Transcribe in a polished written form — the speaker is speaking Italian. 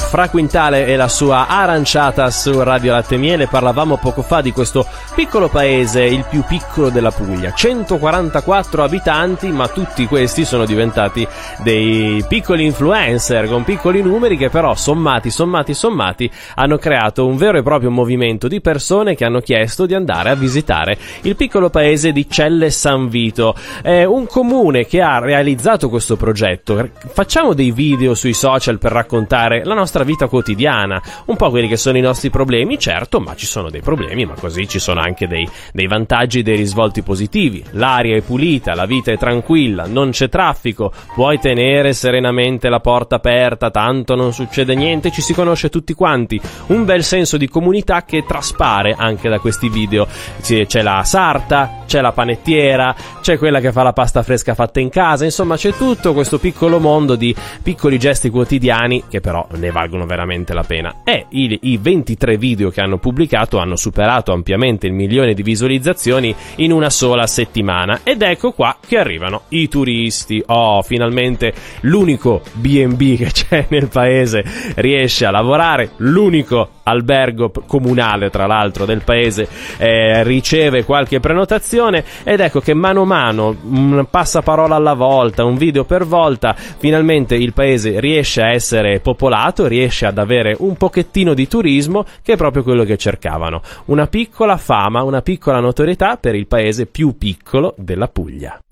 Fra Quintale e la sua aranciata su Radio Latte e Miele. Parlavamo poco fa di questo piccolo paese, il più piccolo della Puglia, 144 abitanti, ma tutti questi sono diventati dei piccoli influencer con piccoli numeri che però sommati hanno creato un vero e proprio movimento di persone che hanno chiesto di andare a visitare il piccolo paese di Celle San Vito. È un comune che ha realizzato questo progetto. Facciamo dei video sui social per raccontare la nostra vita quotidiana, un po' quelli che sono i nostri problemi, certo, ma ci sono dei problemi, ma così ci sono anche dei vantaggi, dei risvolti positivi. L'aria è pulita, la vita è tranquilla, non c'è traffico, puoi tenere serenamente la porta aperta, tanto non succede niente, ci si conosce tutti quanti, un bel senso di comunità che traspare anche da questi video. C'è la sarta, c'è la panettiera, c'è quella che fa la pasta fresca fatta in casa, insomma c'è tutto questo piccolo mondo di piccoli gesti quotidiani che però ne valgono veramente la pena. E i 23 video che hanno pubblicato hanno superato ampiamente il 1 milione di visualizzazioni in una sola settimana, ed ecco qua che arrivano i turisti. Finalmente l'unico B&B che c'è nel paese riesce a lavorare, l'unico albergo comunale tra l'altro del paese riceve qualche prenotazione, ed ecco che mano a mano, un passaparola alla volta, un video per volta, finalmente il paese riesce a essere popolato, riesce ad avere un pochettino di turismo, che è proprio quello che cercavano, una piccola fama, una piccola notorietà per il paese più piccolo della Puglia.